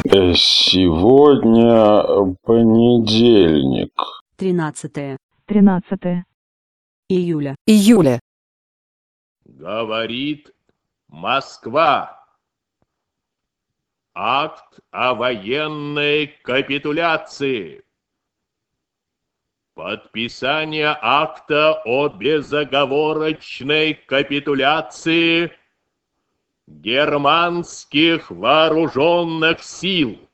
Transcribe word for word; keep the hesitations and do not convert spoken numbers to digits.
Э, Сегодня понедельник. Тринадцатое. Тринадцатое. Июля. Июля. Говорит Москва. Акт о военной капитуляции. Подписание акта о безоговорочной капитуляции германских вооруженных сил.